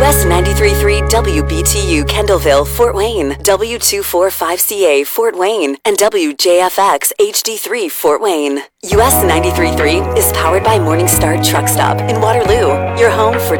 US 93.3 WBTU Kendallville, Fort Wayne, W245CA Fort Wayne, and WJFX HD3 Fort Wayne. US 93.3 is powered by Morningstar Truck Stop in Waterloo, your home for